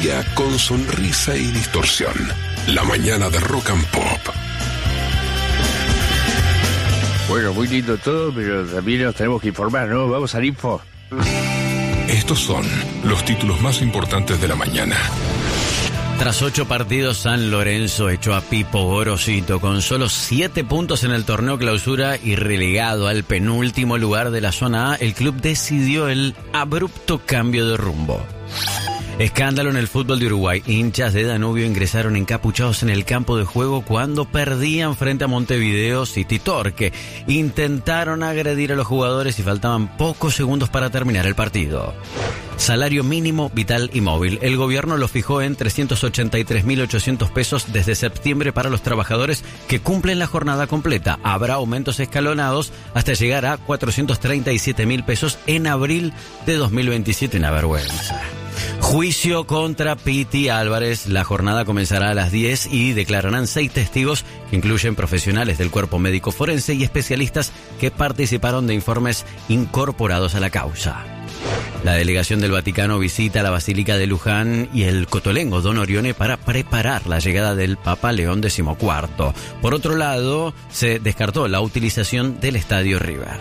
con sonrisa y distorsión. La mañana de Rock and Pop. Bueno, muy lindo todo, pero también nos tenemos que informar, ¿no? Vamos al info. Estos son los títulos más importantes de la mañana. Tras 8 partidos, San Lorenzo echó a Pipo Gorosito con solo 7 puntos en el torneo clausura y relegado al penúltimo lugar de la zona A. El club decidió el abrupto cambio de rumbo. Escándalo en el fútbol de Uruguay. Hinchas de Danubio ingresaron encapuchados en el campo de juego cuando perdían frente a Montevideo City Torque. Intentaron agredir a los jugadores y faltaban pocos segundos para terminar el partido. Salario mínimo vital y móvil. El gobierno lo fijó en 383.800 pesos desde septiembre para los trabajadores que cumplen la jornada completa. Habrá aumentos escalonados hasta llegar a 437.000 pesos en abril de 2027. Una vergüenza. Juicio contra Piti Álvarez. La jornada comenzará a las 10 y declararán 6 testigos que incluyen profesionales del cuerpo médico forense y especialistas que participaron de informes incorporados a la causa. La delegación del Vaticano visita la Basílica de Luján y el Cotolengo Don Orione para preparar la llegada del Papa León XIV. Por otro lado, se descartó la utilización del Estadio River.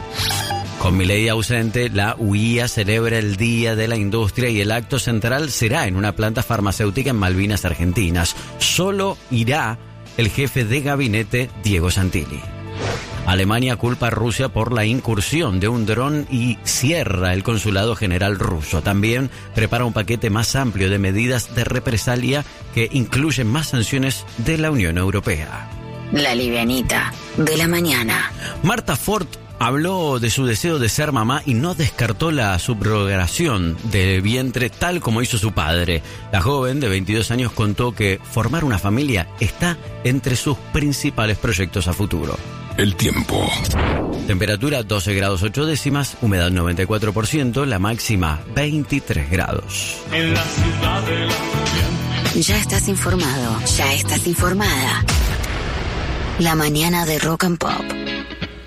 Con Milei ausente, la UIA celebra el Día de la Industria y el acto central será en una planta farmacéutica en Malvinas Argentinas. Solo irá el jefe de gabinete, Diego Santilli. Alemania culpa a Rusia por la incursión de un dron y cierra el consulado general ruso. También prepara un paquete más amplio de medidas de represalia que incluyen más sanciones de la Unión Europea. La livianita de la mañana. Marta Ford habló de su deseo de ser mamá y no descartó la subrogación del vientre tal como hizo su padre. La joven de 22 años contó que formar una familia está entre sus principales proyectos a futuro. El tiempo. Temperatura 12 grados 8 décimas, humedad 94%, la máxima 23 grados. En la ciudad de la... Ya estás informado, ya estás informada. La mañana de Rock and Pop.